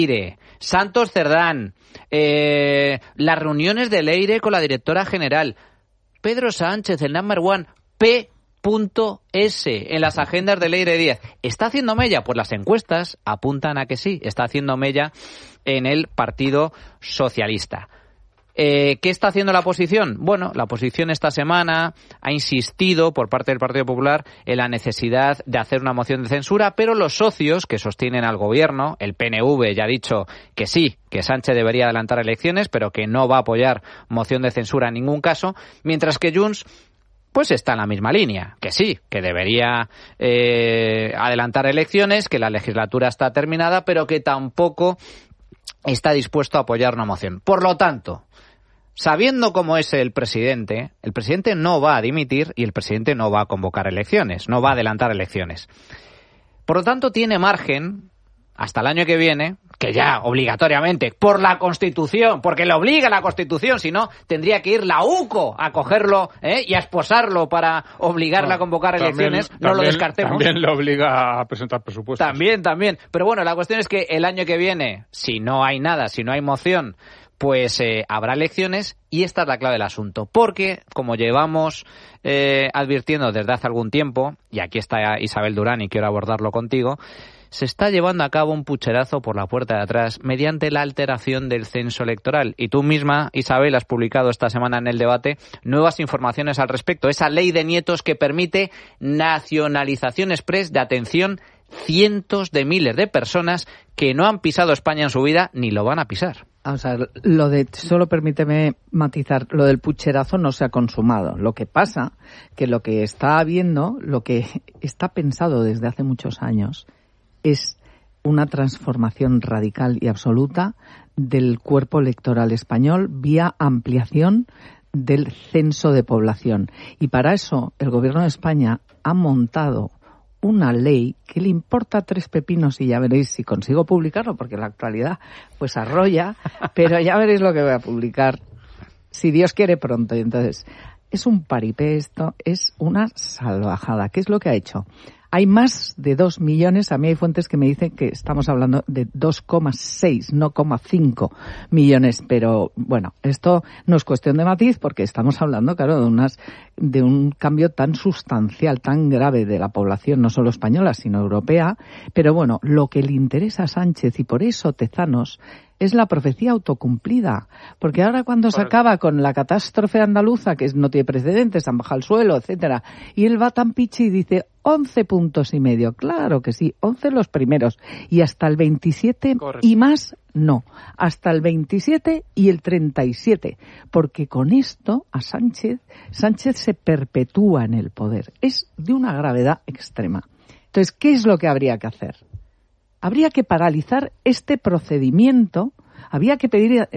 Santos Cerdán, las reuniones de Leire con la directora general, Pedro Sánchez, el number one, P.S. en las agendas de Leire Díaz. ¿Está haciendo mella? Pues las encuestas apuntan a que sí, está haciendo mella en el Partido Socialista. ¿Qué está haciendo la oposición? Bueno, la oposición esta semana ha insistido por parte del Partido Popular en la necesidad de hacer una moción de censura, pero los socios que sostienen al gobierno, el PNV ya ha dicho que sí, que Sánchez debería adelantar elecciones, pero que no va a apoyar moción de censura en ningún caso, mientras que Junts pues está en la misma línea, que sí, que debería adelantar elecciones, que la legislatura está terminada, pero que tampoco está dispuesto a apoyar una moción. Por lo tanto, sabiendo cómo es el presidente no va a dimitir y el presidente no va a convocar elecciones, no va a adelantar elecciones. Por lo tanto, tiene margen hasta el año que viene, que ya obligatoriamente, por la Constitución, porque le obliga la Constitución, si no, tendría que ir la UCO a cogerlo y a esposarlo para obligarle a convocar elecciones, no lo descartemos. También le obliga a presentar presupuestos. También. Pero bueno, la cuestión es que el año que viene, si no hay nada, si no hay moción, pues habrá elecciones y esta es la clave del asunto. Porque, como llevamos advirtiendo desde hace algún tiempo, y aquí está Isabel Durán y quiero abordarlo contigo, se está llevando a cabo un pucherazo por la puerta de atrás mediante la alteración del censo electoral. Y tú misma, Isabel, has publicado esta semana en El Debate nuevas informaciones al respecto. Esa ley de nietos que permite nacionalización exprés de atención cientos de miles de personas que no han pisado España en su vida ni lo van a pisar. Vamos a ver, solo permíteme matizar, lo del pucherazo no se ha consumado. Lo que pasa, que lo que está habiendo, lo que está pensado desde hace muchos años, es una transformación radical y absoluta del cuerpo electoral español vía ampliación del censo de población. Y para eso el Gobierno de España ha montado una ley que le importa tres pepinos y ya veréis si consigo publicarlo, porque en la actualidad pues arrolla, pero ya veréis lo que voy a publicar, si Dios quiere pronto. Y entonces, es un paripé esto, es una salvajada. ¿Qué es lo que ha hecho? Hay más de 2 millones, a mí hay fuentes que me dicen que estamos hablando de 2,6, no 0,5 millones, pero bueno, esto no es cuestión de matiz porque estamos hablando, claro, de un cambio tan sustancial, tan grave de la población, no solo española, sino europea, pero bueno, lo que le interesa a Sánchez, y por eso Tezanos, es la profecía autocumplida, porque ahora cuando se acaba con la catástrofe andaluza, que no tiene precedentes, han bajado al suelo, etcétera, y él va tan pichi y dice 11,5 puntos, claro que sí, 11 los primeros, y hasta el 27 Correcto. Y más, no, hasta el 27 y el 37, porque con esto a Sánchez se perpetúa en el poder, es de una gravedad extrema. Entonces, ¿qué es lo que habría que hacer? Habría que paralizar este procedimiento, había que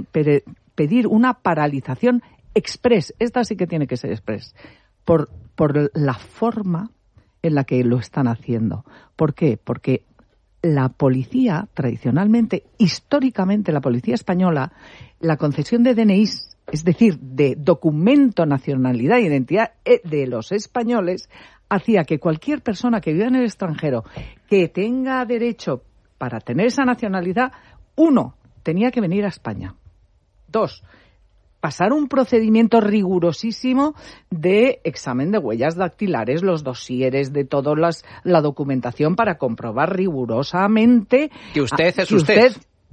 pedir una paralización express, esta sí que tiene que ser express, por la forma en la que lo están haciendo. ¿Por qué? Porque la policía, tradicionalmente, históricamente, la policía española, la concesión de DNIs, es decir, de documento, nacionalidad e identidad de los españoles, hacía que cualquier persona que viva en el extranjero, que tenga derecho para tener esa nacionalidad, 1, tenía que venir a España. 2, pasar un procedimiento rigurosísimo de examen de huellas dactilares, los dosieres de toda la documentación para comprobar rigurosamente que usted es usted.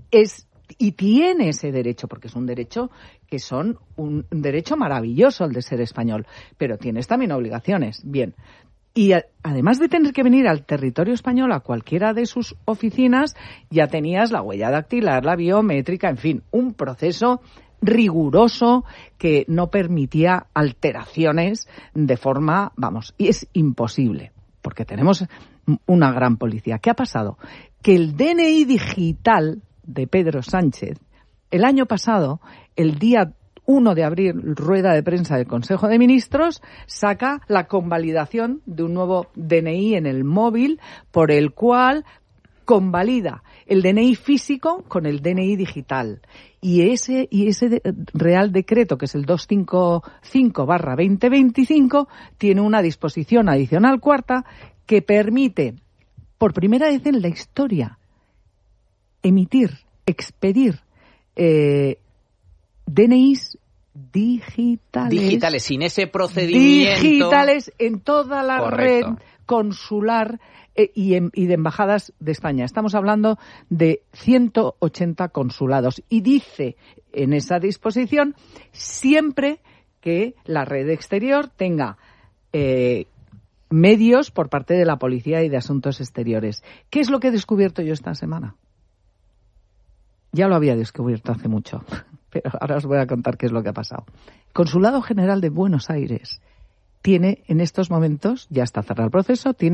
Y tiene ese derecho, porque es un derecho que son un derecho maravilloso el de ser español, pero tienes también obligaciones. Bien. Y además de tener que venir al territorio español a cualquiera de sus oficinas, ya tenías la huella dactilar, la biométrica, en fin, un proceso riguroso que no permitía alteraciones de forma, y es imposible, porque tenemos una gran policía. ¿Qué ha pasado? Que el DNI digital de Pedro Sánchez, el año pasado, el día 1 de abril, rueda de prensa del Consejo de Ministros, saca la convalidación de un nuevo DNI en el móvil por el cual convalida el DNI físico con el DNI digital. Y ese Real Decreto, que es el 255/2025, tiene una disposición adicional cuarta que permite, por primera vez en la historia, emitir expedir DNIs digitales, sin ese procedimiento. Digitales en toda la Correcto. red consular y de embajadas de España. Estamos hablando de 180 consulados. Y dice en esa disposición siempre que la red exterior tenga medios por parte de la Policía y de Asuntos Exteriores. ¿Qué es lo que he descubierto yo esta semana? Ya lo había descubierto hace mucho, pero ahora os voy a contar qué es lo que ha pasado. El Consulado General de Buenos Aires tiene en estos momentos, ya está cerrado el proceso, tiene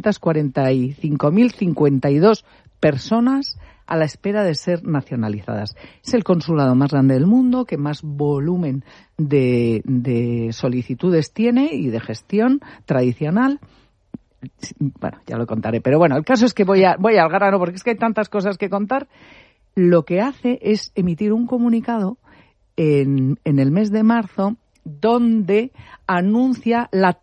645.052 personas a la espera de ser nacionalizadas. Es el consulado más grande del mundo, que más volumen de solicitudes tiene y de gestión tradicional. Bueno, ya lo contaré, pero bueno, el caso es que voy al grano porque es que hay tantas cosas que contar. Lo que hace es emitir un comunicado en el mes de marzo donde anuncia la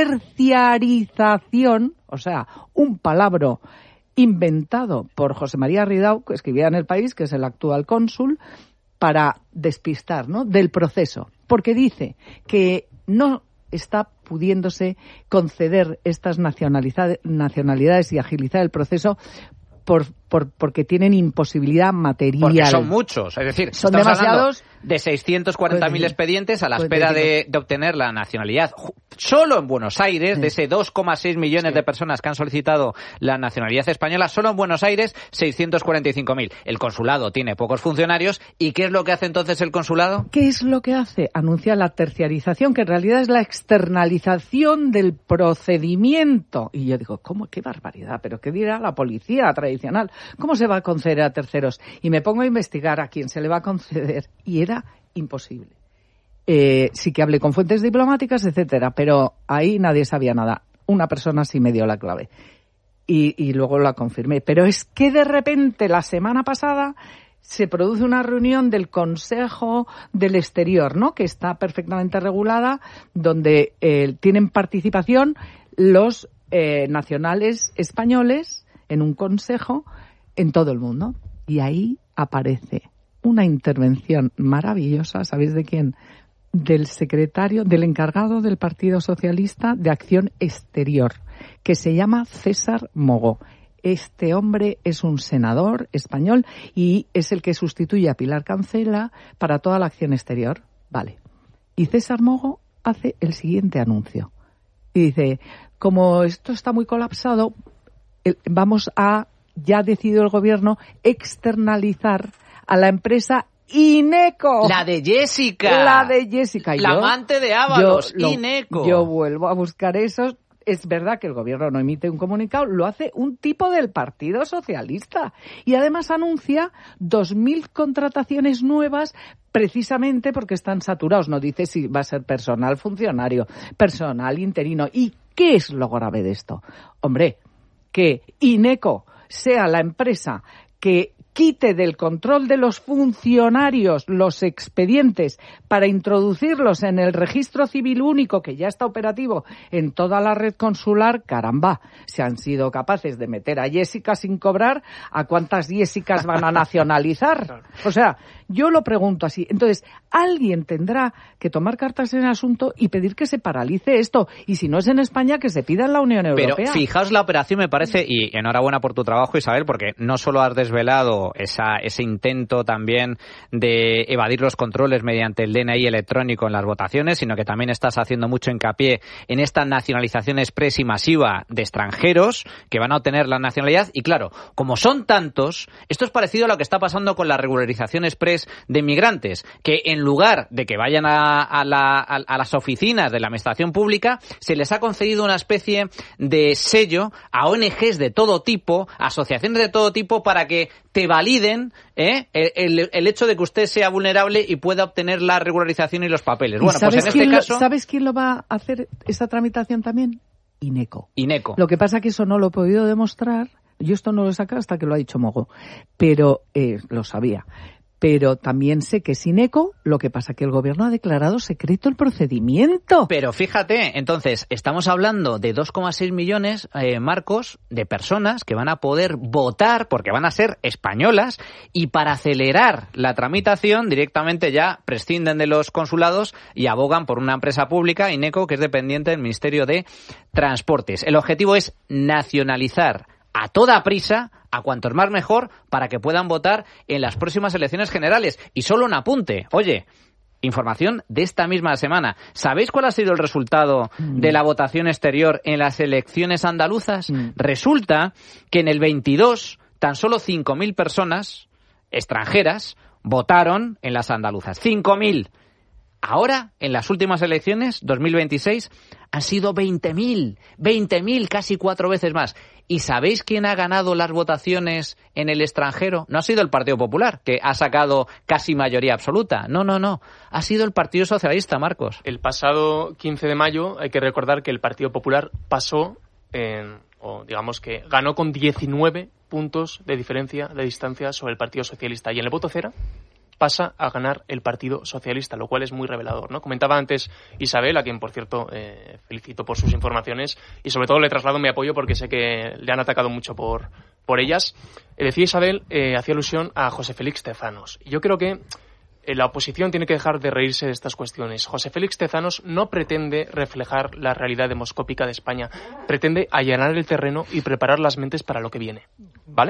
terciarización, o sea, un palabra inventado por José María Ridao, que escribía en El País, que es el actual cónsul, para despistar, ¿no?, del proceso. Porque dice que no está pudiéndose conceder estas nacionalidades y agilizar el proceso porque tienen imposibilidad material. Porque son muchos, es decir, son demasiados. De 640.000 expedientes a la espera de obtener la nacionalidad. Solo en Buenos Aires, de ese 2,6 millones de personas que han solicitado la nacionalidad española, solo en Buenos Aires 645.000. El consulado tiene pocos funcionarios. ¿Y qué es lo que hace entonces el consulado? ¿Qué es lo que hace? Anuncia la terciarización, que en realidad es la externalización del procedimiento. Y yo digo, ¿cómo? ¡Qué barbaridad! ¿Pero qué dirá la policía tradicional? ¿Cómo se va a conceder a terceros? Y me pongo a investigar a quién se le va a conceder. Y era imposible. Sí que hablé con fuentes diplomáticas, etcétera, pero ahí nadie sabía nada. Una persona sí me dio la clave. Y luego la confirmé. Pero es que de repente, la semana pasada, se produce una reunión del Consejo del Exterior, ¿no?, que está perfectamente regulada, donde tienen participación los nacionales españoles en un consejo en todo el mundo. Y ahí aparece una intervención maravillosa, ¿sabéis de quién? Del encargado del Partido Socialista de Acción Exterior, que se llama César Mogó. Este hombre es un senador español y es el que sustituye a Pilar Cancela para toda la acción exterior. Vale. Y César Mogó hace el siguiente anuncio. Y dice, como esto está muy colapsado, ya ha decidido el gobierno externalizar a la empresa Ineco. La de Jessica. Y la amante de Ábalos, Ineco. Yo vuelvo a buscar esos. Es verdad que el gobierno no emite un comunicado, lo hace un tipo del Partido Socialista. Y además anuncia 2.000 contrataciones nuevas precisamente porque están saturados. No dice si va a ser personal funcionario, personal interino. ¿Y qué es lo grave de esto? Hombre, que Ineco sea la empresa que quite del control de los funcionarios los expedientes para introducirlos en el registro civil único que ya está operativo en toda la red consular. Caramba, se han sido capaces de meter a Jessica sin cobrar. ¿A cuántas Jessicas van a nacionalizar? O sea, yo lo pregunto así. Entonces, alguien tendrá que tomar cartas en el asunto y pedir que se paralice esto. Y si no es en España, que se pida en la Unión Europea. Pero fijaos la operación, me parece, y enhorabuena por tu trabajo, Isabel, porque no solo has desvelado ese intento también de evadir los controles mediante el DNI electrónico en las votaciones, sino que también estás haciendo mucho hincapié en esta nacionalización express y masiva de extranjeros que van a obtener la nacionalidad. Y claro, como son tantos, esto es parecido a lo que está pasando con la regularización express de inmigrantes, que en lugar de que vayan a las oficinas de la administración pública, se les ha concedido una especie de sello a ONGs de todo tipo, asociaciones de todo tipo, para que te validen el hecho de que usted sea vulnerable y pueda obtener la regularización y los papeles. Bueno, pues en este caso... ¿Sabes quién lo va a hacer esa tramitación también? Ineco. Lo que pasa es que eso no lo he podido demostrar. Yo esto no lo he sacado hasta que lo ha dicho Mogó. Pero lo sabía. Pero también sé que es INECO, lo que pasa que el gobierno ha declarado secreto el procedimiento. Pero fíjate, entonces, estamos hablando de 2,6 millones, Marcos, de personas que van a poder votar porque van a ser españolas, y para acelerar la tramitación directamente ya prescinden de los consulados y abogan por una empresa pública, INECO, que es dependiente del Ministerio de Transportes. El objetivo es nacionalizar a toda prisa, a cuantos más mejor, para que puedan votar en las próximas elecciones generales. Y solo un apunte. Oye, información de esta misma semana. ¿Sabéis cuál ha sido el resultado de la votación exterior en las elecciones andaluzas? Resulta que en el 22, tan solo 5.000 personas extranjeras votaron en las andaluzas. 5.000. Ahora, en las últimas elecciones, 2026, han sido 20.000, casi 4 veces más. ¿Y sabéis quién ha ganado las votaciones en el extranjero? No ha sido el Partido Popular, que ha sacado casi mayoría absoluta. No. Ha sido el Partido Socialista, Marcos. El pasado 15 de mayo hay que recordar que el Partido Popular pasó, o digamos que ganó con 19 puntos de diferencia, de distancia sobre el Partido Socialista. Y en el voto cero pasa a ganar el Partido Socialista, lo cual es muy revelador, ¿no? Comentaba antes Isabel, a quien, por cierto, felicito por sus informaciones y, sobre todo, le traslado mi apoyo porque sé que le han atacado mucho por ellas. Decía Isabel, hacía alusión a José Félix Tezanos. Y yo creo que la oposición tiene que dejar de reírse de estas cuestiones. José Félix Tezanos no pretende reflejar la realidad demoscópica de España, pretende allanar el terreno y preparar las mentes para lo que viene, ¿vale?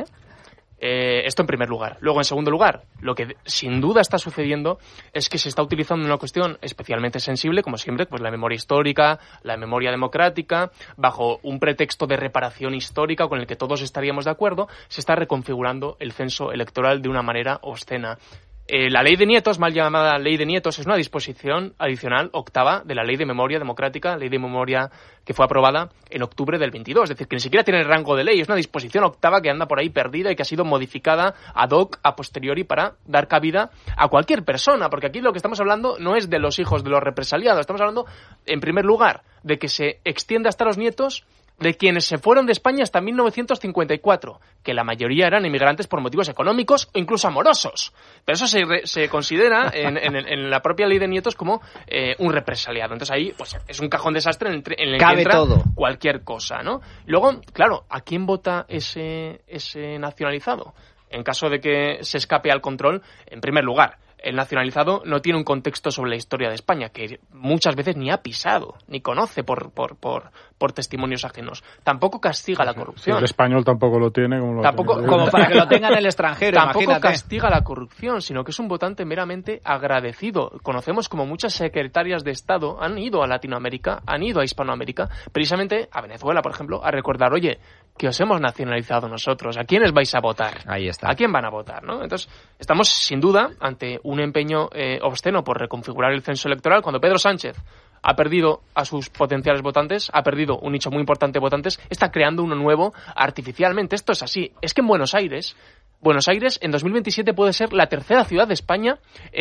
Esto en primer lugar. Luego, en segundo lugar, lo que sin duda está sucediendo es que se está utilizando una cuestión especialmente sensible, como siempre, pues la memoria histórica, la memoria democrática, bajo un pretexto de reparación histórica con el que todos estaríamos de acuerdo, se está reconfigurando el censo electoral de una manera obscena. La ley de nietos, mal llamada ley de nietos, es una disposición adicional octava de la ley de memoria democrática, ley de memoria que fue aprobada en octubre del 22. Es decir, que ni siquiera tiene rango de ley, es una disposición octava que anda por ahí perdida y que ha sido modificada ad hoc, a posteriori, para dar cabida a cualquier persona. Porque aquí lo que estamos hablando no es de los hijos de los represaliados, estamos hablando, en primer lugar, de que se extienda hasta los nietos de quienes se fueron de España hasta 1954, que la mayoría eran inmigrantes por motivos económicos o incluso amorosos. Pero eso se considera en la propia ley de nietos como un represaliado. Entonces ahí pues es un cajón desastre en el que entra todo, cualquier cosa, ¿no? Luego, claro, ¿a quién vota ese nacionalizado? En caso de que se escape al control, en primer lugar, el nacionalizado no tiene un contexto sobre la historia de España, que muchas veces ni ha pisado, ni conoce por testimonios ajenos. Tampoco castiga la corrupción. Sí, el español tampoco lo tiene. Como para que lo tenga en el extranjero, tampoco imagínate. Castiga la corrupción, sino que es un votante meramente agradecido. Conocemos como muchas secretarias de Estado han ido a Latinoamérica, han ido a Hispanoamérica, precisamente a Venezuela, por ejemplo, a recordar, oye, que os hemos nacionalizado nosotros, ¿a quiénes vais a votar? Ahí está. ¿A quién van a votar, no? Entonces, estamos sin duda ante un empeño obsceno por reconfigurar el censo electoral. Cuando Pedro Sánchez ha perdido a sus potenciales votantes, ha perdido un nicho muy importante de votantes, está creando uno nuevo artificialmente. Esto es así. Es que en Buenos Aires en 2027 puede ser la tercera ciudad de España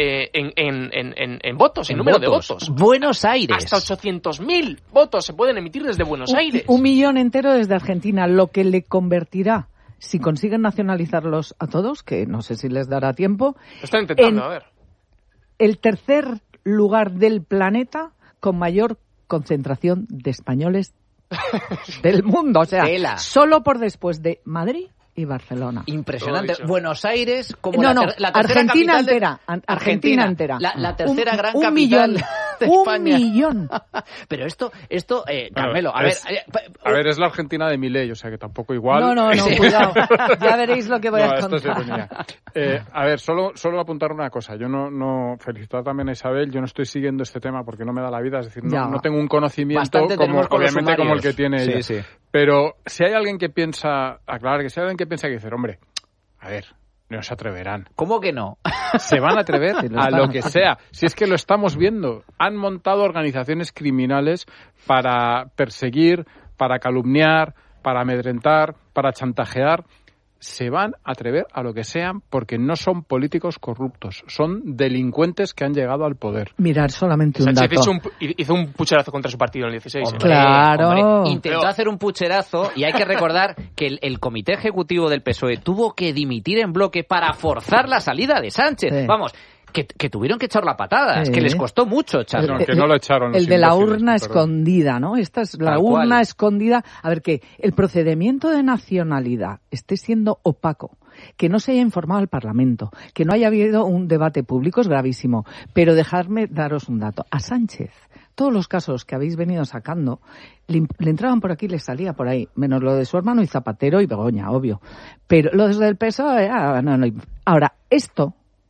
en votos, en número de votos. Buenos Aires. Hasta 800.000 votos se pueden emitir desde Buenos Aires. 1 millón entero desde Argentina, lo que le convertirá, si consiguen nacionalizarlos a todos, que no sé si les dará tiempo, lo están intentando, a ver, el tercer lugar del planeta con mayor concentración de españoles del mundo. O sea, solo por después de Madrid y Barcelona. Impresionante. Buenos Aires como la tercera Argentina capital entera. Argentina entera. La tercera gran un capital millón, de España. 1 millón. Pero esto Carmelo, a ver, es la Argentina de Milei, o sea que tampoco igual. No, cuidado. Ya veréis lo que voy a contar. Esto se venía. A ver, solo apuntar una cosa. Yo no felicitar también a Isabel. Yo no estoy siguiendo este tema porque no me da la vida. Es decir, no tengo un conocimiento obviamente como el que tiene ella. Sí. Pero si hay alguien que piensa, que dice, hombre, a ver, no se atreverán. ¿Cómo que no? Se van a atrever a lo que sea. Si es que lo estamos viendo. Han montado organizaciones criminales para perseguir, para calumniar, para amedrentar, para chantajear se van a atrever a lo que sean porque no son políticos corruptos, son delincuentes que han llegado al poder. Mirar solamente un Sánchez dato. hizo un pucherazo contra su partido en el 16. Hombre, claro. Hombre, intentó hacer un pucherazo y hay que recordar que el comité ejecutivo del PSOE tuvo que dimitir en bloque para forzar la salida de Sánchez. Sí. Vamos, que tuvieron que echar la patada, es que les costó mucho echarlo. Que no lo echaron. El de la urna escondida, ¿no? Esta es la urna escondida. A ver, que el procedimiento de nacionalidad esté siendo opaco, que no se haya informado al Parlamento, que no haya habido un debate público es gravísimo. Pero dejadme daros un dato. A Sánchez, todos los casos que habéis venido sacando, le entraban por aquí y le salía por ahí, menos lo de su hermano y Zapatero y Begoña, obvio. Pero lo del PSOE, no. Ahora, esto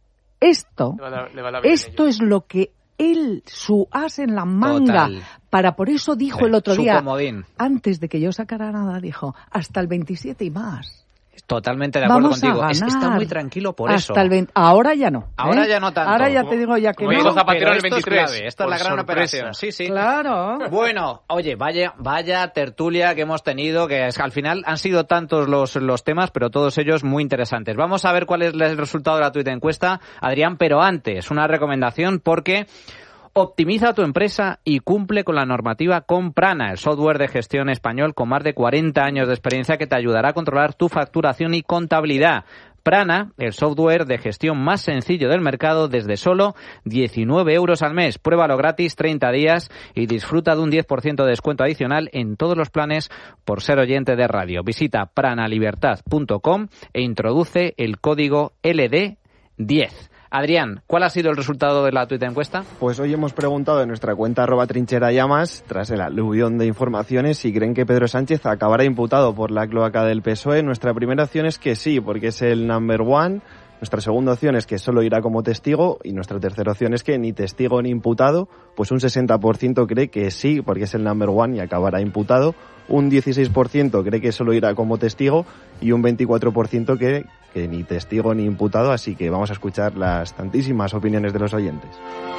es lo que él, su as en la manga, para por eso dijo el otro día, comodín. Antes de que yo sacara nada, dijo, hasta el 27 y más. Totalmente de acuerdo Vamos contigo. Está muy tranquilo por hasta eso. Ahora ya no. Ahora ya no tanto. Ahora ya te digo ya que como no. dijo Zapatero en el 23. Esto es clave. Esta es la gran operación. Sí. Claro. Bueno, oye, vaya tertulia que hemos tenido, que es que al final han sido tantos los temas, pero todos ellos muy interesantes. Vamos a ver cuál es el resultado de la tuit encuesta, Adrián, pero antes, una recomendación porque optimiza tu empresa y cumple con la normativa con Prana, el software de gestión español con más de 40 años de experiencia que te ayudará a controlar tu facturación y contabilidad. Prana, el software de gestión más sencillo del mercado desde solo 19 euros al mes. Pruébalo gratis 30 días y disfruta de un 10% de descuento adicional en todos los planes por ser oyente de radio. Visita pranalibertad.com e introduce el código LD10. Adrián, ¿cuál ha sido el resultado de la tuit encuesta? Pues hoy hemos preguntado en nuestra cuenta @trincherallamas, tras el aluvión de informaciones, si creen que Pedro Sánchez acabará imputado por la cloaca del PSOE. Nuestra primera opción es que sí, porque es el number one. Nuestra segunda opción es que solo irá como testigo y nuestra tercera opción es que ni testigo ni imputado. Pues un 60% cree que sí, porque es el number one y acabará imputado. Un 16% cree que solo irá como testigo y un 24% que ni testigo ni imputado. Así que vamos a escuchar las tantísimas opiniones de los oyentes.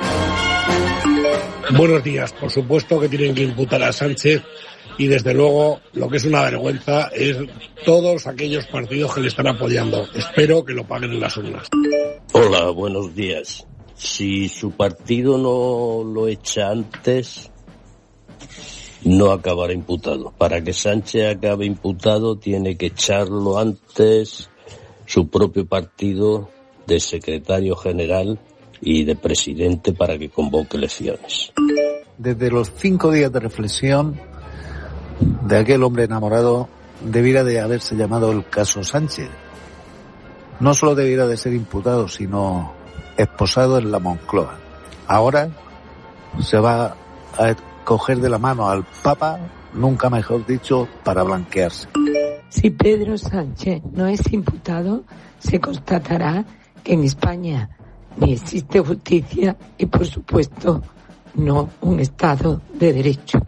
Buenos días. Por supuesto que tienen que imputar a Sánchez y desde luego lo que es una vergüenza es todos aquellos partidos que le están apoyando. Espero que lo paguen en las urnas. Hola, buenos días. Si su partido no lo echa antes, no acabará imputado. Para que Sánchez acabe imputado tiene que echarlo antes su propio partido de secretario general y de presidente para que convoque elecciones. Desde los 5 días de reflexión de aquel hombre enamorado, debiera de haberse llamado el caso Sánchez. No solo debiera de ser imputado, sino esposado en la Moncloa. Ahora se va a coger de la mano al Papa, nunca mejor dicho, para blanquearse. Si Pedro Sánchez no es imputado, se constatará que en España ni existe justicia y, por supuesto, no un Estado de Derecho.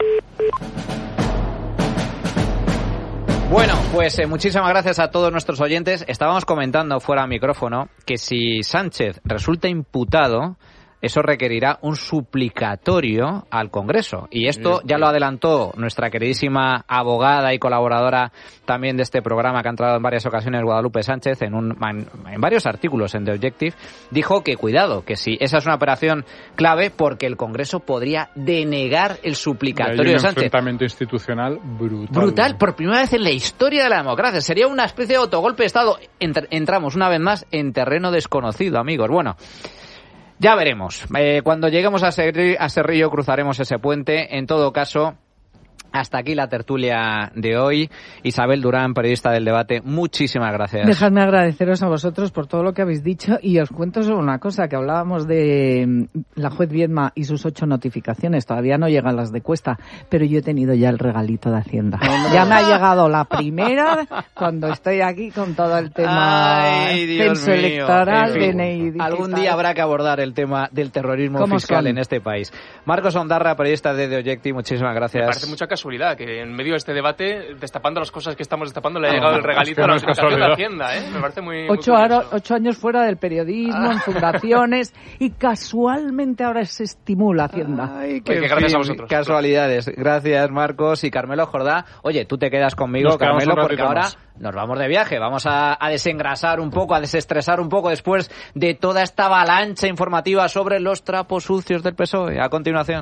Bueno, pues muchísimas gracias a todos nuestros oyentes. Estábamos comentando fuera de micrófono que si Sánchez resulta imputado, eso requerirá un suplicatorio al Congreso. Y esto ya lo adelantó nuestra queridísima abogada y colaboradora también de este programa que ha entrado en varias ocasiones, Guadalupe Sánchez, en varios artículos en The Objective. Dijo que cuidado, que si esa es una operación clave porque el Congreso podría denegar el suplicatorio de Sánchez. Un enfrentamiento institucional brutal. Brutal, por primera vez en la historia de la democracia. Sería una especie de autogolpe de Estado. Entramos una vez más en terreno desconocido, amigos. Bueno, ya veremos. Cuando lleguemos a Serrillo cruzaremos ese puente. En todo caso, hasta aquí la tertulia de hoy. Isabel Durán, periodista del Debate, muchísimas gracias. Dejadme agradeceros a vosotros por todo lo que habéis dicho y os cuento sobre una cosa, que hablábamos de la juez Viedma y sus 8 notificaciones. Todavía no llegan las de Cuesta, pero yo he tenido ya el regalito de Hacienda. Ya me ha llegado la primera cuando estoy aquí con todo el tema censo electoral, en fin, DNI digital. Algún día habrá que abordar el tema del terrorismo fiscal en este país. Marcos Ondarra, periodista de The Objective, muchísimas gracias. Me parece mucha casualidad que en medio de este debate, destapando las cosas que estamos destapando, le ha llegado el regalito a la Secretaría de Hacienda, ¿eh? Me parece muy 8 años fuera del periodismo, en fundaciones, y casualmente ahora se estimula Hacienda. Ay, que gracias a vosotros. Casualidades. Gracias, Marcos y Carmelo Jordá. Oye, tú te quedas conmigo, Carmelo, porque ahora nos vamos de viaje. Vamos a desengrasar un poco, a desestresar un poco después de toda esta avalancha informativa sobre los trapos sucios del PSOE. A continuación.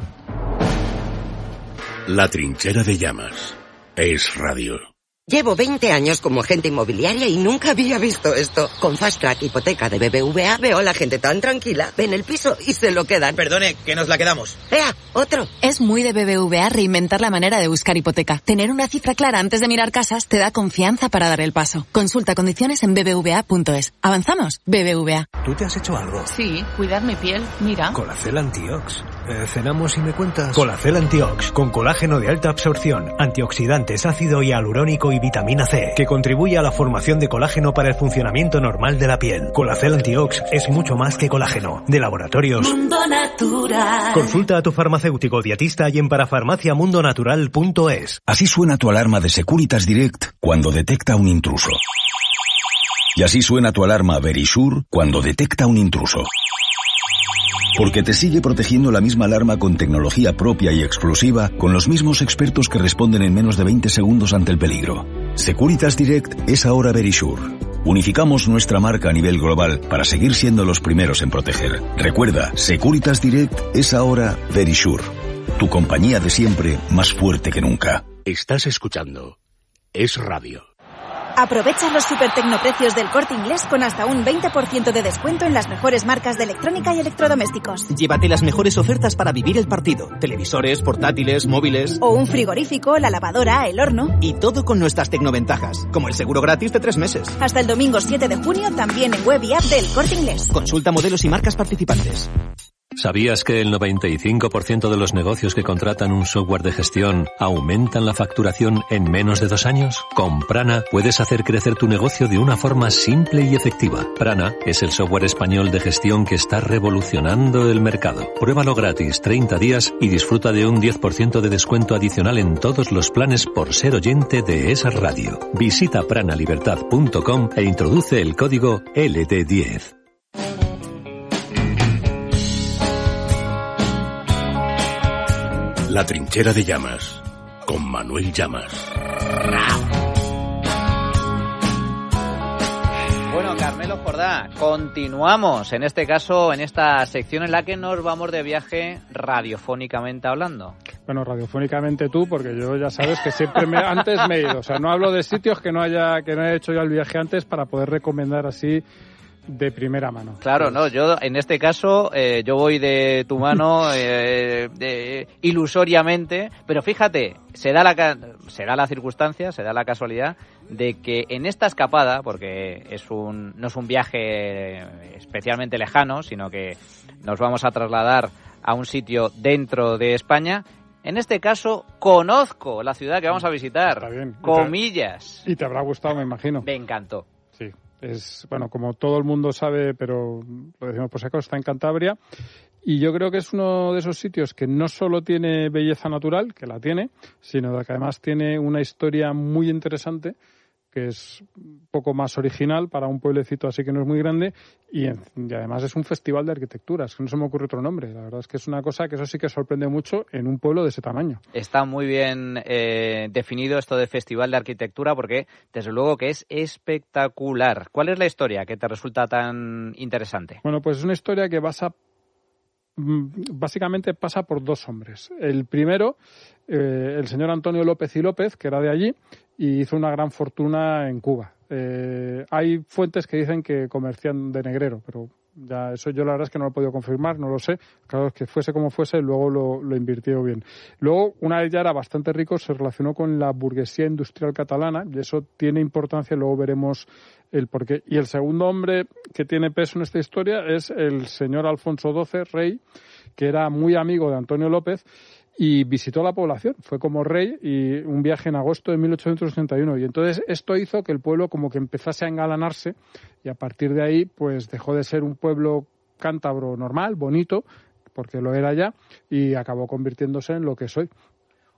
La trinchera de llamas. Es radio. Llevo 20 años como agente inmobiliaria y nunca había visto esto. Con Fast Track Hipoteca de BBVA veo a la gente tan tranquila. Ven el piso y se lo quedan. Perdone, que nos la quedamos. ¡Ea! ¡Otro! Es muy de BBVA reinventar la manera de buscar hipoteca. Tener una cifra clara antes de mirar casas te da confianza para dar el paso. Consulta condiciones en bbva.es. ¿Avanzamos? BBVA. ¿Tú te has hecho algo? Sí, cuidar mi piel. Mira. Colacel Antiox. Cenamos y me cuentas. Colacel Antiox, con colágeno de alta absorción, antioxidantes, ácido hialurónico y vitamina C, que contribuye a la formación de colágeno para el funcionamiento normal de la piel. Colacel Antiox es mucho más que colágeno. De Laboratorios Mundo Natural. Consulta a tu farmacéutico dietista y en parafarmaciamundonatural.es. Así suena tu alarma de Securitas Direct cuando detecta un intruso. Y así suena tu alarma Verisure cuando detecta un intruso. Porque te sigue protegiendo la misma alarma con tecnología propia y exclusiva, con los mismos expertos que responden en menos de 20 segundos ante el peligro. Securitas Direct es ahora Verisure. Unificamos nuestra marca a nivel global para seguir siendo los primeros en proteger. Recuerda, Securitas Direct es ahora Verisure. Tu compañía de siempre, más fuerte que nunca. Estás escuchando Es Radio. Aprovecha los super tecnoprecios del Corte Inglés con hasta un 20% de descuento en las mejores marcas de electrónica y electrodomésticos. Llévate las mejores ofertas para vivir el partido. Televisores, portátiles, móviles... O un frigorífico, la lavadora, el horno... Y todo con nuestras tecnoventajas, como el seguro gratis de 3 meses. Hasta el domingo 7 de junio, también en web y app del Corte Inglés. Consulta modelos y marcas participantes. ¿Sabías que el 95% de los negocios que contratan un software de gestión aumentan la facturación en menos de 2 años? Con Prana puedes hacer crecer tu negocio de una forma simple y efectiva. Prana es el software español de gestión que está revolucionando el mercado. Pruébalo gratis 30 días y disfruta de un 10% de descuento adicional en todos los planes por ser oyente de esa radio. Visita pranalibertad.com e introduce el código LD10. La trinchera de llamas, con Manuel Llamas. Bueno, Carmelo Jordá, continuamos en este caso, en esta sección en la que nos vamos de viaje radiofónicamente hablando. Bueno, radiofónicamente tú, porque yo ya sabes que siempre antes me he ido. O sea, no hablo de sitios que no haya hecho ya el viaje antes para poder recomendar así de primera mano. Claro, no, yo en este caso yo voy de tu mano ilusoriamente, pero fíjate, se da la circunstancia, se da la casualidad de que en esta escapada, porque no es un viaje especialmente lejano, sino que nos vamos a trasladar a un sitio dentro de España. En este caso, conozco la ciudad que vamos a visitar. Está bien. Comillas. Y te habrá gustado, me imagino. Me encantó. Sí. Bueno, como todo el mundo sabe, pero lo decimos por si acaso, está en Cantabria. Y yo creo que es uno de esos sitios que no solo tiene belleza natural, que la tiene, sino que además tiene una historia muy interesante, que es un poco más original para un pueblecito así que no es muy grande, y además es un festival de arquitectura, es que no se me ocurre otro nombre. La verdad es que es una cosa que eso sí que sorprende mucho en un pueblo de ese tamaño. Está muy bien definido esto de festival de arquitectura, porque desde luego que es espectacular. ¿Cuál es la historia que te resulta tan interesante? Bueno, pues es una historia que básicamente pasa por 2 hombres. El primero, el señor Antonio López y López, que era de allí, y hizo una gran fortuna en Cuba. Hay fuentes que dicen que comercian de negrero, pero ya eso yo la verdad es que no lo he podido confirmar, no lo sé. Claro, que fuese como fuese, luego lo invirtió bien. Luego, una vez ya era bastante rico, se relacionó con la burguesía industrial catalana, y eso tiene importancia, luego veremos el porqué. Y el segundo hombre que tiene peso en esta historia es el señor Alfonso XII, rey, que era muy amigo de Antonio López, y visitó la población, fue como rey, y un viaje en agosto de 1881. Y entonces esto hizo que el pueblo como que empezase a engalanarse, y a partir de ahí pues dejó de ser un pueblo cántabro normal, bonito, porque lo era ya, y acabó convirtiéndose en lo que es hoy.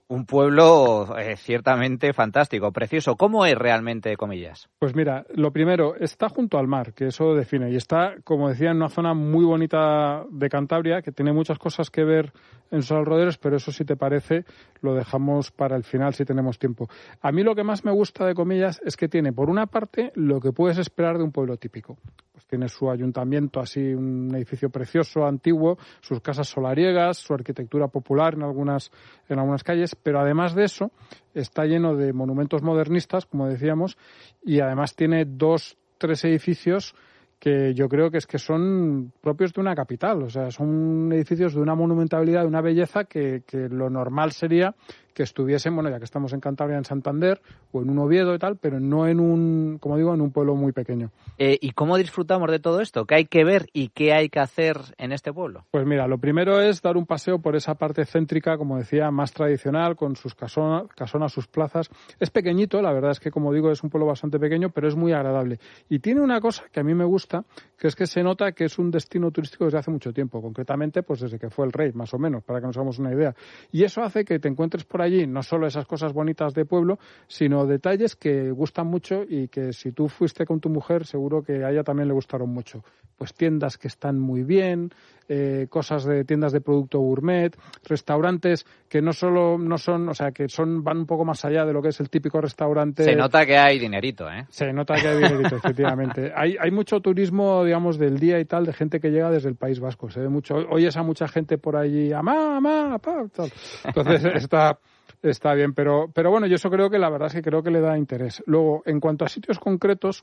Un pueblo ciertamente fantástico, precioso. ¿Cómo es realmente Comillas? Pues mira, lo primero, está junto al mar, que eso define, y está, como decía, en una zona muy bonita de Cantabria, que tiene muchas cosas que ver en sus alrededores, pero eso, si te parece, lo dejamos para el final si tenemos tiempo. A mí lo que más me gusta de Comillas es que tiene, por una parte, lo que puedes esperar de un pueblo típico. Pues tiene su ayuntamiento, así, un edificio precioso, antiguo, sus casas solariegas, su arquitectura popular en algunas calles, pero además de eso está lleno de monumentos modernistas, como decíamos, y además tiene 2-3 edificios que yo creo que son propios de una capital, o sea, son edificios de una monumentalidad, de una belleza que lo normal sería que estuviesen, bueno, ya que estamos en Cantabria, en Santander o en un Oviedo y tal, pero no en un pueblo muy pequeño. ¿Y cómo disfrutamos de todo esto? ¿Qué hay que ver y qué hay que hacer en este pueblo? Pues mira, lo primero es dar un paseo por esa parte céntrica, como decía, más tradicional, con sus casonas, sus plazas. Es pequeñito, la verdad es que, como digo, es un pueblo bastante pequeño, pero es muy agradable. Y tiene una cosa que a mí me gusta, que es que se nota que es un destino turístico desde hace mucho tiempo, concretamente pues desde que fue el rey, más o menos, para que nos hagamos una idea. Y eso hace que te encuentres por allí no solo esas cosas bonitas de pueblo, sino detalles que gustan mucho y que si tú fuiste con tu mujer seguro que a ella también le gustaron mucho. Pues tiendas que están muy bien, cosas de tiendas de producto gourmet, restaurantes que no son, o sea, que van un poco más allá de lo que es el típico restaurante. Se nota que hay dinerito, ¿eh? Se nota que hay dinerito, efectivamente. Hay mucho turismo, digamos, del día y tal, de gente que llega desde el País Vasco. Se ve mucho, oyes a mucha gente por allí, amá, tal. Entonces está bien, pero bueno, yo eso creo que la verdad es que creo que le da interés. Luego, en cuanto a sitios concretos,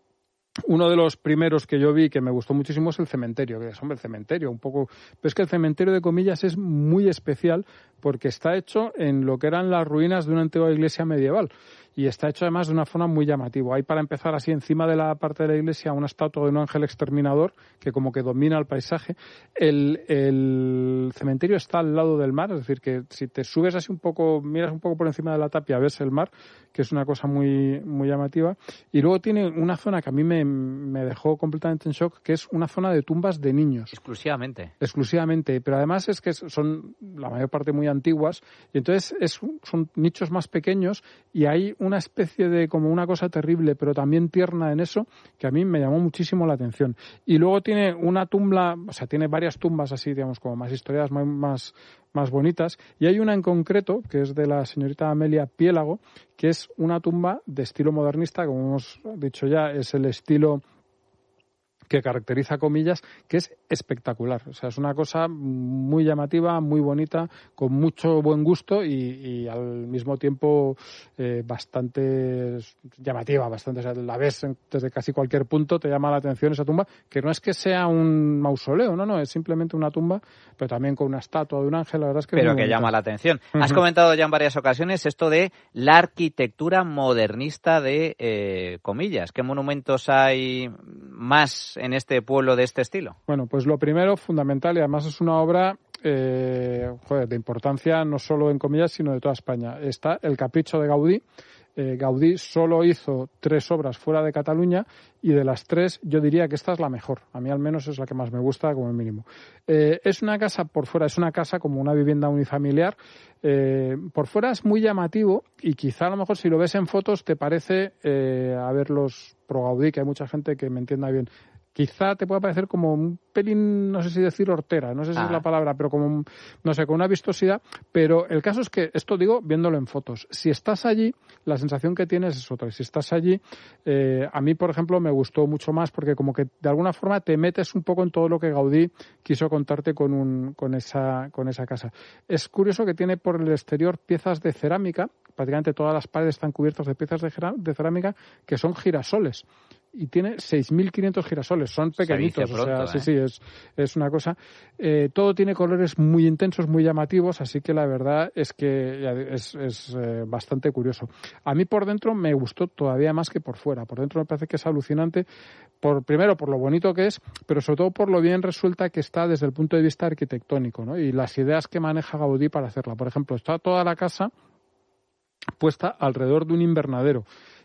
uno de los primeros que yo vi que me gustó muchísimo es el cementerio, que es, hombre, el cementerio, un poco... Pero es que el cementerio de Comillas es muy especial porque está hecho en lo que eran las ruinas de una antigua iglesia medieval. Y está hecho además de una forma muy llamativa. Hay, para empezar, así encima de la parte de la iglesia, una estatua de un ángel exterminador que como que domina el paisaje. El cementerio está al lado del mar, es decir, que si te subes así un poco, miras un poco por encima de la tapia, ves el mar, que es una cosa muy, muy llamativa. Y luego tiene una zona que a mí me dejó completamente en shock, que es una zona de tumbas de niños. Exclusivamente, pero además es que son la mayor parte muy antiguas, y entonces son nichos más pequeños y hay una especie de como una cosa terrible pero también tierna en eso que a mí me llamó muchísimo la atención. Y luego tiene una tumba, o sea, tiene varias tumbas así, digamos, como más historiadas, más bonitas, y hay una en concreto que es de la señorita Amelia Piélago, que es una tumba de estilo modernista, como hemos dicho ya, es el estilo que caracteriza Comillas, que es espectacular. O sea, es una cosa muy llamativa, muy bonita, con mucho buen gusto y al mismo tiempo bastante llamativa, bastante. O sea, la ves desde casi cualquier punto, te llama la atención esa tumba, que no es que sea un mausoleo, no, es simplemente una tumba, pero también con una estatua de un ángel, la verdad es que pero es muy que bonita. Llama la atención. Has comentado ya en varias ocasiones esto de la arquitectura modernista de Comillas. ¿Qué monumentos hay más en este pueblo de este estilo? Bueno, pues lo primero, fundamental, y además es una obra de importancia no solo en Comillas, sino de toda España. Está el Capricho de Gaudí. Gaudí solo hizo 3 obras fuera de Cataluña y de las 3 yo diría que esta es la mejor. A mí al menos es la que más me gusta como mínimo. Es una casa por fuera, es una casa como una vivienda unifamiliar. Por fuera es muy llamativo y quizá a lo mejor si lo ves en fotos te parece, a ver los pro Gaudí, que hay mucha gente que me entienda bien, quizá te pueda parecer como un pelín, no sé si decir hortera, no sé si es la palabra, pero como, no sé, con una vistosidad. Pero el caso es que, esto digo viéndolo en fotos, si estás allí, la sensación que tienes es otra. Si estás allí, a mí, por ejemplo, me gustó mucho más porque como que de alguna forma te metes un poco en todo lo que Gaudí quiso contarte con esa casa. Es curioso que tiene por el exterior piezas de cerámica, prácticamente todas las paredes están cubiertas de piezas de cerámica que son girasoles. Y tiene 6.500 girasoles, son pequeñitos, pronto, sí, es una cosa. Todo tiene colores muy intensos, muy llamativos, así que la verdad es que es bastante curioso. A mí por dentro me gustó todavía más que por fuera. Por dentro me parece que es alucinante, primero por lo bonito que es, pero sobre todo por lo bien resuelta que está desde el punto de vista arquitectónico, ¿no? Y las ideas que maneja Gaudí para hacerla. Por ejemplo, está toda la casa puesta alrededor de un invernadero.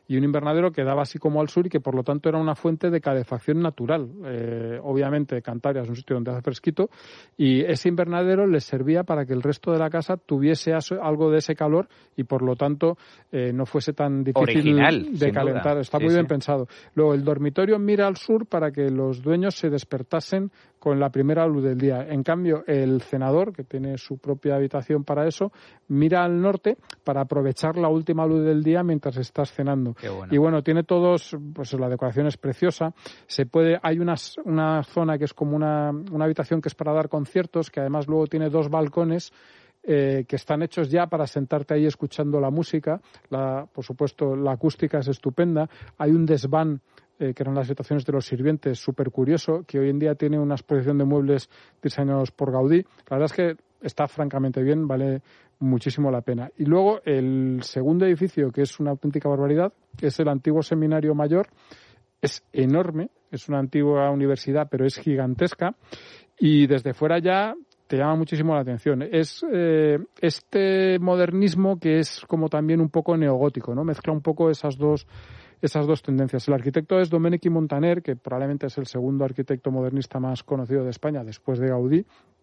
y un invernadero que daba así como al sur y que por lo tanto era una fuente de calefacción natural. Obviamente Cantabria es un sitio donde hace fresquito y ese invernadero les servía para que el resto de la casa tuviese algo de ese calor y por lo tanto no fuese tan difícil original, de calentar. Duda. Está Sí, muy bien sí. pensado. Luego el dormitorio mira al sur para que los dueños se despertasen con la primera luz del día. En cambio, el cenador, que tiene su propia habitación para eso, mira al norte para aprovechar la última luz del día mientras estás cenando. Qué bueno. Y bueno, tiene todos, pues la decoración es preciosa. Hay una zona que es como una habitación que es para dar conciertos, que además luego tiene 2 balcones que están hechos ya para sentarte ahí escuchando la música. Por supuesto, la acústica es estupenda. Hay un desván que eran las habitaciones de los sirvientes, súper curioso, que hoy en día tiene una exposición de muebles diseñados por Gaudí. La verdad es que está francamente bien, vale muchísimo la pena. Y luego el segundo edificio, que es una auténtica barbaridad, es el antiguo Seminario Mayor. Es enorme, es una antigua universidad, pero es gigantesca. Y desde fuera ya te llama muchísimo la atención. Es este modernismo que es como también un poco neogótico, ¿no? Mezcla un poco esas dos tendencias. El arquitecto es Domènech i Montaner, que probablemente es el segundo arquitecto modernista más conocido de España después de Gaudí.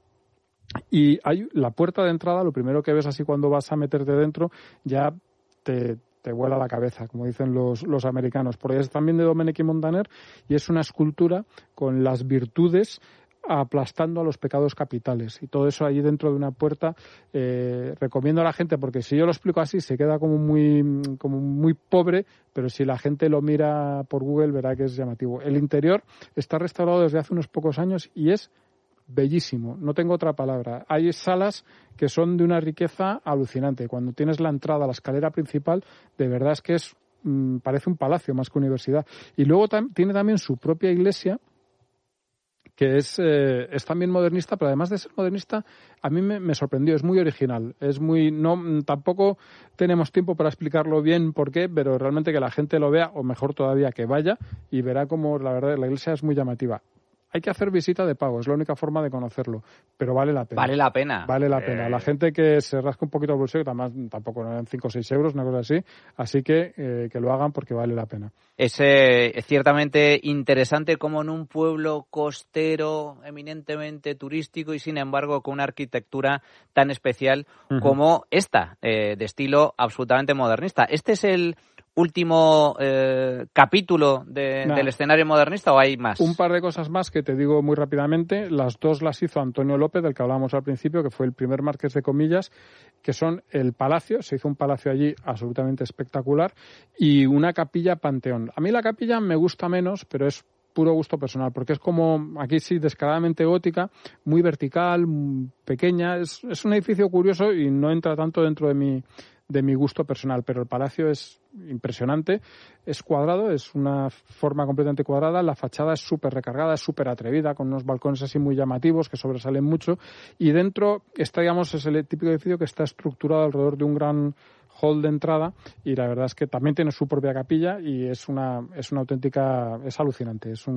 Y hay la puerta de entrada, lo primero que ves así cuando vas a meterte dentro, ya te vuela la cabeza, como dicen los americanos. Porque es también de Domènech i Montaner y es una escultura con las virtudes aplastando a los pecados capitales y todo eso allí dentro de una puerta. Recomiendo a la gente, porque si yo lo explico así se queda como muy pobre, pero si la gente lo mira por Google verá que es llamativo. El interior está restaurado desde hace unos pocos años y es bellísimo, no tengo otra palabra. Hay salas que son de una riqueza alucinante. Cuando tienes la entrada a la escalera principal, de verdad es que parece un palacio más que universidad. Y luego tiene también su propia iglesia, que es también modernista, pero además de ser modernista, a mí me sorprendió, es muy original, tampoco tenemos tiempo para explicarlo bien por qué, pero realmente que la gente lo vea, o mejor todavía que vaya, y verá como la verdad la iglesia es muy llamativa. Hay que hacer visita de pago, es la única forma de conocerlo, pero vale la pena. Vale la pena. Vale la pena. La gente que se rasca un poquito el bolsillo, que tampoco no eran 5 o 6 euros, una cosa así que lo hagan porque vale la pena. Es ciertamente interesante como en un pueblo costero eminentemente turístico y sin embargo con una arquitectura tan especial como esta, de estilo absolutamente modernista. ¿Este es el último capítulo del escenario modernista o hay más? Un par de cosas más que te digo muy rápidamente. Las dos las hizo Antonio López, del que hablábamos al principio, que fue el primer marqués de Comillas, que son el palacio. Se hizo un palacio allí absolutamente espectacular y una capilla panteón. A mí la capilla me gusta menos, pero es puro gusto personal, porque es como, aquí sí, descaradamente gótica, muy vertical, pequeña. Es un edificio curioso y no entra tanto dentro de mi gusto personal, pero el palacio es impresionante, es cuadrado, es una forma completamente cuadrada, la fachada es súper recargada, es súper atrevida, con unos balcones así muy llamativos que sobresalen mucho, y dentro está, digamos, es el típico edificio que está estructurado alrededor de un gran hall de entrada, y la verdad es que también tiene su propia capilla y es una auténtica, es alucinante, es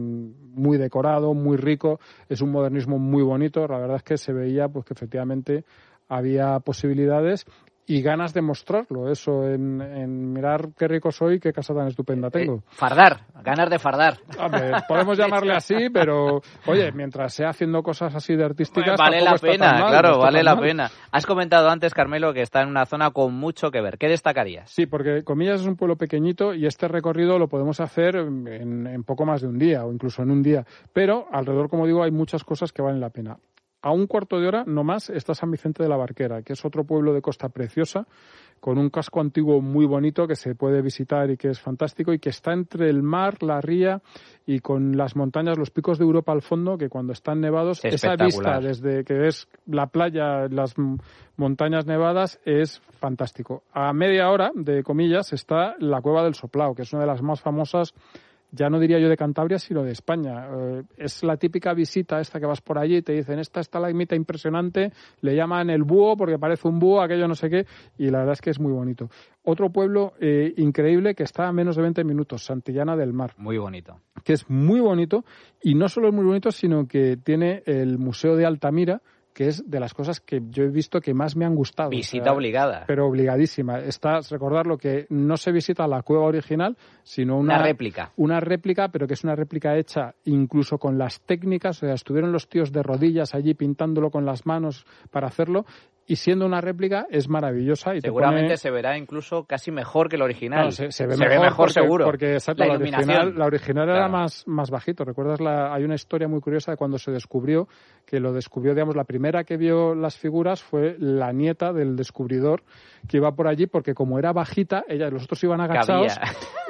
muy decorado, muy rico, es un modernismo muy bonito. La verdad es que se veía pues que efectivamente había posibilidades y ganas de mostrarlo, eso, en mirar qué rico soy, qué casa tan estupenda tengo. Fardar, ganas de fardar. Hombre, podemos llamarle así, pero oye, mientras sea haciendo cosas así de artísticas, vale la pena, mal, claro, no vale la mal. pena. Has comentado antes, Carmelo, que está en una zona con mucho que ver. ¿Qué destacarías? Sí, porque Comillas es un pueblo pequeñito y este recorrido lo podemos hacer en poco más de un día o incluso en un día, pero alrededor, como digo, hay muchas cosas que valen la pena. A un cuarto de hora, no más, está San Vicente de la Barquera, que es otro pueblo de costa preciosa, con un casco antiguo muy bonito que se puede visitar y que es fantástico, y que está entre el mar, la ría y con las montañas, los picos de Europa al fondo, que cuando están nevados, esa vista desde que ves la playa, las montañas nevadas, es fantástico. A media hora, de Comillas, está la Cueva del Soplao, que es una de las más famosas, ya no diría yo de Cantabria, sino de España. Es la típica visita esta que vas por allí y te dicen, esta estalagmita impresionante, le llaman el búho porque parece un búho, aquello no sé qué, y la verdad es que es muy bonito. Otro pueblo increíble que está a menos de 20 minutos, Santillana del Mar. Muy bonito. Que es muy bonito, y no solo es muy bonito, sino que tiene el Museo de Altamira, que es de las cosas que yo he visto que más me han gustado. Visita obligada. Pero obligadísima. Recordar lo que no se visita la cueva original, sino una réplica. Una réplica, pero que es una réplica hecha incluso con las técnicas. O sea, estuvieron los tíos de rodillas allí pintándolo con las manos para hacerlo. Y siendo una réplica es maravillosa. Y seguramente se verá incluso casi mejor que el original. No, se ve mejor porque, seguro. Porque exacto, la original era más bajito. ¿Recuerdas? Hay una historia muy curiosa de cuando se descubrió, digamos, la primera que vio las figuras fue la nieta del descubridor que iba por allí, porque como era bajita, los otros iban agachados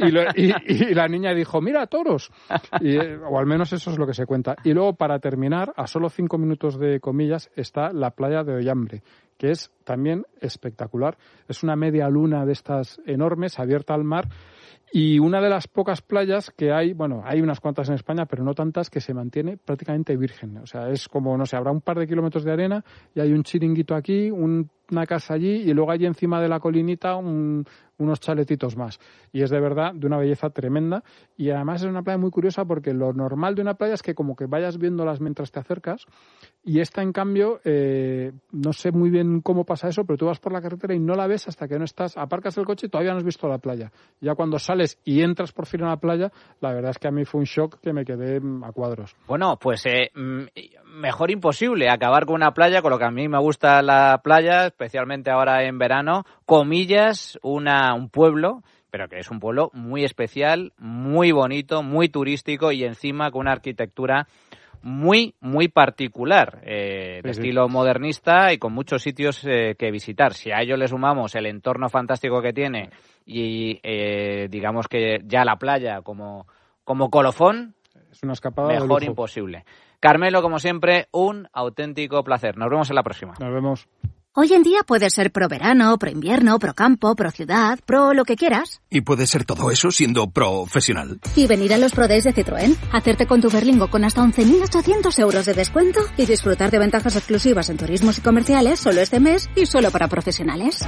y la niña dijo, mira, toros. O al menos eso es lo que se cuenta. Y luego, para terminar, a solo 5 minutos de comillas, está la playa de Ollambre, que es también espectacular. Es una media luna de estas enormes, abierta al mar, y una de las pocas playas que hay, bueno, hay unas cuantas en España, pero no tantas, que se mantiene prácticamente virgen. O sea, es como, no sé, habrá un par de kilómetros de arena y hay un chiringuito aquí, una casa allí, y luego allí encima de la colinita unos chaletitos más. Y es de verdad de una belleza tremenda. Y además es una playa muy curiosa porque lo normal de una playa es que como que vayas viéndolas mientras te acercas. Y esta, en cambio, no sé muy bien cómo pasa eso, pero tú vas por la carretera y no la ves hasta que no aparcas el coche y todavía no has visto la playa. Ya cuando sales y entras por fin a la playa, la verdad es que a mí fue un shock que me quedé a cuadros. Bueno, pues mejor imposible acabar con una playa, con lo que a mí me gusta la playa, especialmente ahora en verano. Comillas, un pueblo, pero que es un pueblo muy especial, muy bonito, muy turístico y encima con una arquitectura muy, muy particular, de estilo modernista y con muchos sitios que visitar. Si a ello le sumamos el entorno fantástico que tiene y digamos que ya la playa como colofón, es una escapada mejor de lujo. Imposible. Carmelo, como siempre, un auténtico placer. Nos vemos en la próxima. Nos vemos. Hoy en día puedes ser pro verano, pro invierno, pro campo, pro ciudad, pro lo que quieras. Y puedes ser todo eso siendo profesional. Y venir a los Pro Days de Citroën, hacerte con tu Berlingo con hasta 11.800 euros de descuento y disfrutar de ventajas exclusivas en turismos y comerciales solo este mes y solo para profesionales.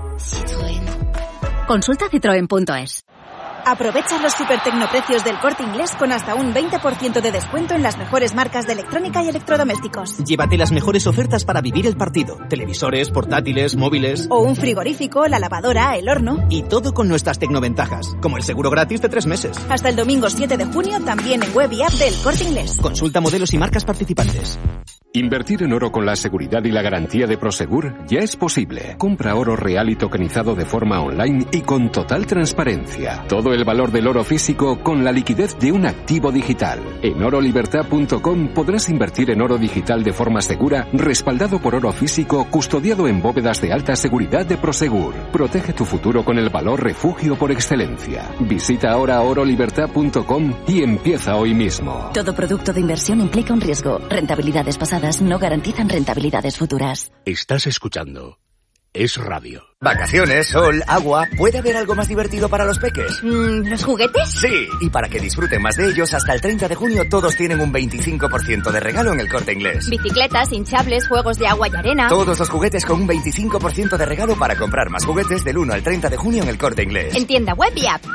Citroën. Consulta citroen.es. Aprovecha los supertecnoprecios del Corte Inglés con hasta un 20% de descuento en las mejores marcas de electrónica y electrodomésticos. Llévate las mejores ofertas para vivir el partido. Televisores, portátiles, móviles... O un frigorífico, la lavadora, el horno... Y todo con nuestras tecnoventajas, como el seguro gratis de 3 meses. Hasta el domingo 7 de junio también en web y app del Corte Inglés. Consulta modelos y marcas participantes. Invertir en oro con la seguridad y la garantía de Prosegur ya es posible. Compra oro real y tokenizado de forma online y con total transparencia. Todo el valor del oro físico con la liquidez de un activo digital. En orolibertad.com podrás invertir en oro digital de forma segura, respaldado por oro físico, custodiado en bóvedas de alta seguridad de Prosegur. Protege tu futuro con el valor refugio por excelencia. Visita ahora orolibertad.com y empieza hoy mismo. Todo producto de inversión implica un riesgo. Rentabilidades pasadas no garantizan rentabilidades futuras. Estás escuchando Es Radio. Vacaciones, sol, agua. ¿Puede haber algo más divertido para los peques? ¿Los juguetes? Sí, y para que disfruten más de ellos, hasta el 30 de junio todos tienen un 25% de regalo en el Corte Inglés. Bicicletas, hinchables, juegos de agua y arena. Todos los juguetes con un 25% de regalo para comprar más juguetes del 1 al 30 de junio en el Corte Inglés. En tienda web y app.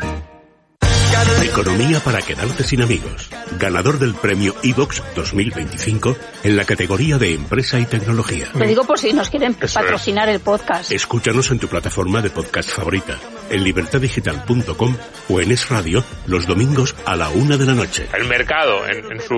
Economía para quedarte sin amigos. Ganador del premio iVox 2025 en la categoría de empresa y tecnología. Lo digo por si nos quieren patrocinar el podcast. Escúchanos en tu plataforma de podcast favorita, en libertadigital.com o en Es Radio los domingos a la 1 de la noche. El mercado en su...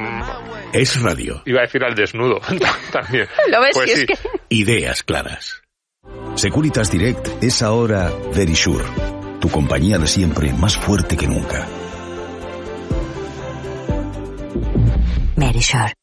Es Radio. Iba a decir al desnudo también. ¿Lo ves? Pues Si sí. es que... Ideas claras. Securitas Direct es ahora Verisure, tu compañía de siempre más fuerte que nunca. Verisure.